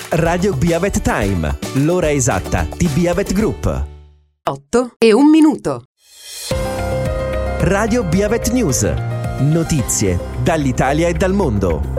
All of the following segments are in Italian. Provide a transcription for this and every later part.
Radio Biavet Time, l'ora esatta di Biavet Group. 8:01. Radio Biavet News, notizie dall'Italia e dal mondo.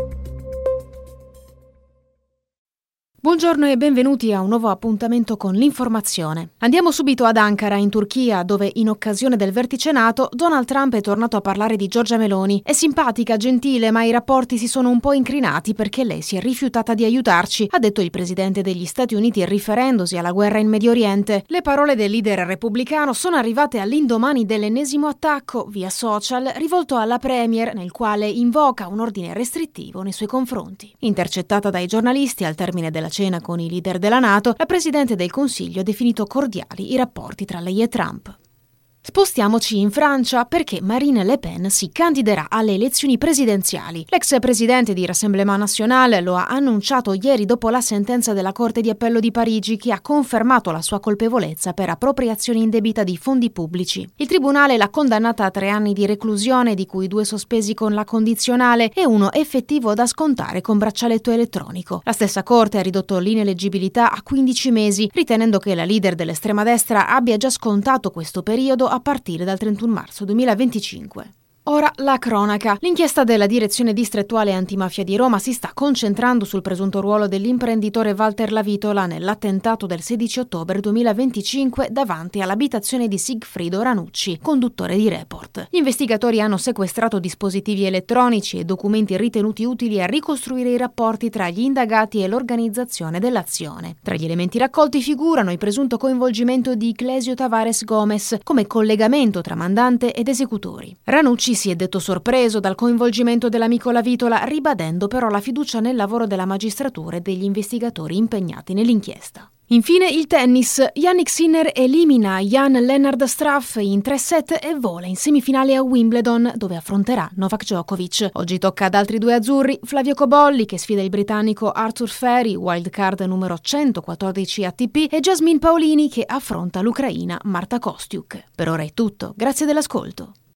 Buongiorno e benvenuti a un nuovo appuntamento con l'informazione. Andiamo subito ad Ankara, in Turchia, dove in occasione del vertice NATO Donald Trump è tornato a parlare di Giorgia Meloni. È simpatica, gentile, ma i rapporti si sono un po' incrinati perché lei si è rifiutata di aiutarci, ha detto il presidente degli Stati Uniti riferendosi alla guerra in Medio Oriente. Le parole del leader repubblicano sono arrivate all'indomani dell'ennesimo attacco via social rivolto alla premier, nel quale invoca un ordine restrittivo nei suoi confronti. Intercettata dai giornalisti al termine della cena con i leader della NATO, la Presidente del Consiglio ha definito cordiali i rapporti tra lei e Trump. Spostiamoci in Francia perché Marine Le Pen si candiderà alle elezioni presidenziali. L'ex presidente di Rassemblement National lo ha annunciato ieri dopo la sentenza della Corte di Appello di Parigi che ha confermato la sua colpevolezza per appropriazione indebita di fondi pubblici. Il tribunale l'ha condannata a 3 anni di reclusione, di cui 2 sospesi con la condizionale e 1 effettivo da scontare con braccialetto elettronico. La stessa Corte ha ridotto l'ineleggibilità a 15 mesi, ritenendo che la leader dell'estrema destra abbia già scontato questo periodo a partire dal 31 marzo 2025. Ora la cronaca. L'inchiesta della Direzione Distrettuale Antimafia di Roma si sta concentrando sul presunto ruolo dell'imprenditore Walter Lavitola nell'attentato del 16 ottobre 2025 davanti all'abitazione di Sigfrido Ranucci, conduttore di Report. Gli investigatori hanno sequestrato dispositivi elettronici e documenti ritenuti utili a ricostruire i rapporti tra gli indagati e l'organizzazione dell'azione. Tra gli elementi raccolti figurano il presunto coinvolgimento di Clesio Tavares Gomez come collegamento tra mandante ed esecutori. Ranucci si è detto sorpreso dal coinvolgimento dell'amico Lavitola, ribadendo però la fiducia nel lavoro della magistratura e degli investigatori impegnati nell'inchiesta. Infine il tennis. Jannik Sinner elimina Jan-Lennard Struff in 3 set e vola in semifinale a Wimbledon, dove affronterà Novak Djokovic. Oggi tocca ad altri 2 azzurri, Flavio Cobolli che sfida il britannico Arthur Feri, wildcard numero 114 ATP, e Jasmine Paolini che affronta l'ucraina Marta Kostyuk. Per ora è tutto, grazie dell'ascolto.